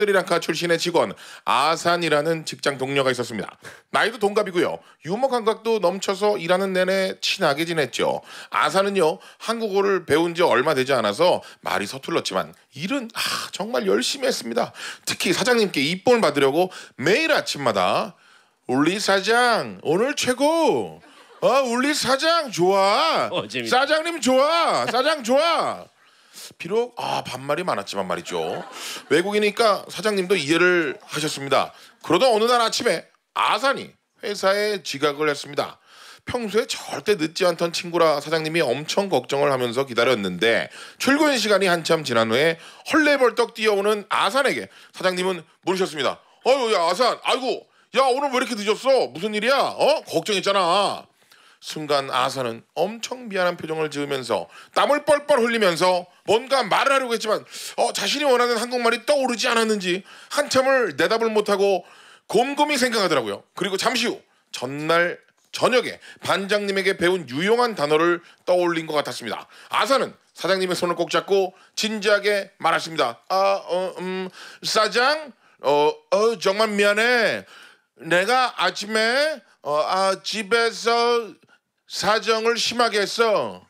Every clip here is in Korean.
스리랑카 출신의 직원 아산이라는 직장 동료가 있었습니다. 나이도 동갑이고요. 유머 감각도 넘쳐서 일하는 내내 친하게 지냈죠. 아산은요, 한국어를 배운 지 얼마 되지 않아서 말이 서툴렀지만 일은 정말 열심히 했습니다. 특히 사장님께 이쁨을 받으려고 매일 아침마다 우리 사장 오늘 최고. 우리 사장 좋아. 사장님 좋아. 사장 좋아. 비록 반말이 많았지만 말이죠. 외국이니까 사장님도 이해를 하셨습니다. 그러다 어느 날 아침에 아산이 회사에 지각을 했습니다. 평소에 절대 늦지 않던 친구라 사장님이 엄청 걱정을 하면서 기다렸는데 출근 시간이 한참 지난 후에 헐레벌떡 뛰어오는 아산에게 사장님은 물으셨습니다. 야 아산, 아이고 야 오늘 왜 이렇게 늦었어? 무슨 일이야? 걱정했잖아. 순간 아산은 엄청 미안한 표정을 지으면서 땀을 뻘뻘 흘리면서 뭔가 말을 하려고 했지만 자신이 원하는 한국말이 떠오르지 않았는지 한참을 대답을 못하고 곰곰이 생각하더라고요. 그리고 잠시 후 전날 저녁에 반장님에게 배운 유용한 단어를 떠올린 것 같았습니다. 아산은 사장님의 손을 꼭 잡고 진지하게 말했습니다. 사장, 정말 미안해. 내가 아침에 집에서 사정을 심하게 했어.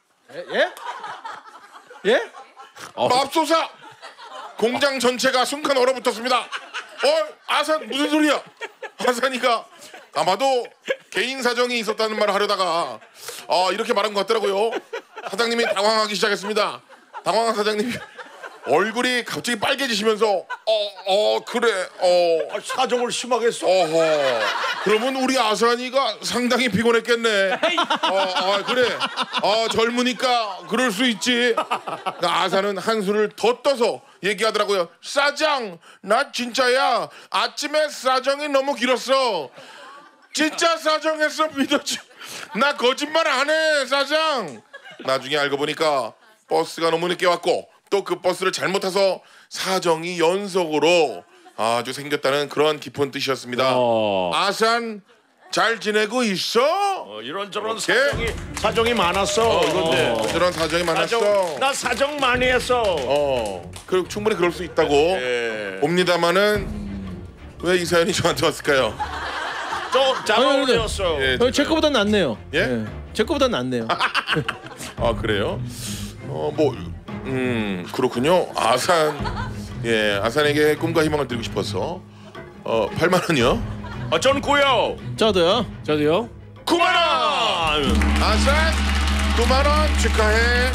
예? 맙소사! 공장 전체가 순간 얼어붙었습니다. 아산 무슨 소리야? 아산이가 아마도 개인 사정이 있었다는 말을 하려다가 이렇게 말한 것 같더라고요. 사장님이 당황하기 시작했습니다. 당황한 사장님이 얼굴이 갑자기 빨개지시면서 그래 사정을 심하게 했어. 그러면 우리 아산이가 상당히 피곤했겠네. 그래 젊으니까 그럴 수 있지. 아산은 한술을 더 떠서 얘기하더라고요. 사장 나 진짜야. 아침에 사정이 너무 길었어. 진짜 사정했어. 믿어줘. 나 거짓말 안 해 사장. 나중에 알고 보니까 버스가 너무 늦게 왔고 또 그 버스를 잘못 타서 사정이 연속으로 아주 생겼다는 그런 깊은 뜻이었습니다. 아산 잘 지내고 있어? 이런저런 사정이 많았어. 이런 사정이 많았어. 나 사정 많이 했어. 충분히 그럴 수 있다고 봅니다만은 왜 이 사연이 저한테 왔을까요? 잘 어울렸어. 제 거보단 낫네요. 예? 제 거보단 낫네요. 그래요? 그렇군요. 아산에게 꿈과 희망을 드리고 싶어서 8만 원이요? 전 9요. 저도요. 9만 원. 아산 9만 원 축하해.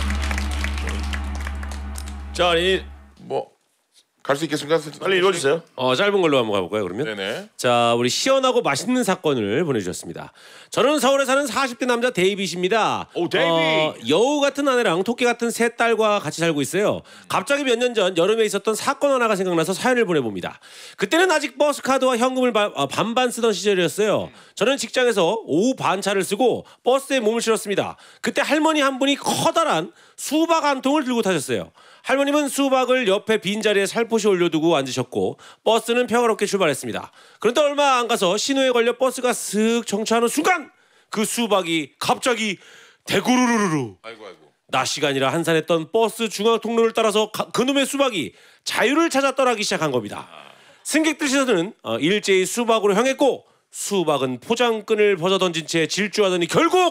자, 갈 수 있겠습니까? 빨리 읽어주세요. 짧은 걸로 한번 가볼까요, 그러면? 네네. 자, 우리 시원하고 맛있는 사건을 보내주셨습니다. 저는 서울에 사는 40대 남자 데이빗입니다. 오, 데이빗. 여우 같은 아내랑 토끼 같은 세 딸과 같이 살고 있어요. 갑자기 몇 년 전 여름에 있었던 사건 하나가 생각나서 사연을 보내봅니다. 그때는 아직 버스카드와 현금을 반반 쓰던 시절이었어요. 저는 직장에서 오후 반차를 쓰고 버스에 몸을 실었습니다. 그때 할머니 한 분이 커다란 수박 한 통을 들고 타셨어요. 할머님은 수박을 옆에 빈자리에 살포시 올려두고 앉으셨고 버스는 평화롭게 출발했습니다. 그런데 얼마 안 가서 신호에 걸려 버스가 슥 정차하는 순간 그 수박이 갑자기 대구르르르 낮 시간이라 한산했던 버스 중앙 통로를 따라서 그놈의 수박이 자유를 찾아 떠나기 시작한 겁니다. 승객들 시선은 일제히 수박으로 향했고 수박은 포장끈을 벗어던진 채 질주하더니 결국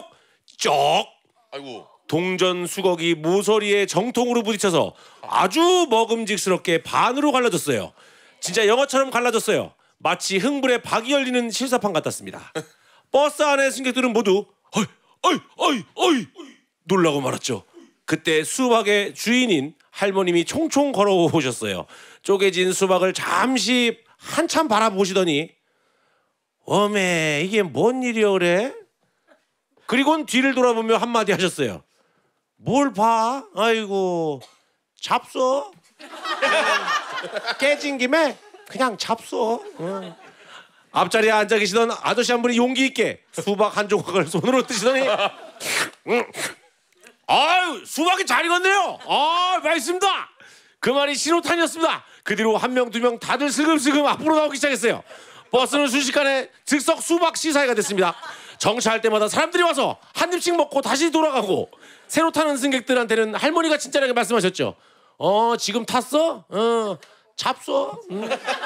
동전 수걱이 모서리에 정통으로 부딪혀서 아주 먹음직스럽게 반으로 갈라졌어요. 진짜 영화처럼 갈라졌어요. 마치 흥분에 박이 열리는 실사판 같았습니다. 버스 안의 승객들은 모두 어이 놀라고 말았죠. 그때 수박의 주인인 할머님이 총총 걸어오셨어요. 쪼개진 수박을 잠시 한참 바라보시더니 어메 이게 뭔 일이여 그래? 그리고는 뒤를 돌아보며 한마디 하셨어요. 뭘 봐? 아이고 잡숴. 깨진 김에 그냥 잡숴. 앞자리에 앉아 계시던 아저씨 한 분이 용기 있게 수박 한 조각을 손으로 드시더니 아유 수박이 잘 익었네요. 맛있습니다. 그 말이 신호탄이었습니다. 그 뒤로 한 명 두 명 다들 슬금슬금 앞으로 나오기 시작했어요. 버스는 순식간에 즉석 수박 시사회가 됐습니다. 정차할 때마다 사람들이 와서 한 입씩 먹고 다시 돌아가고 새로 타는 승객들한테는 할머니가 친절하게 말씀하셨죠. 지금 탔어? 잡숴.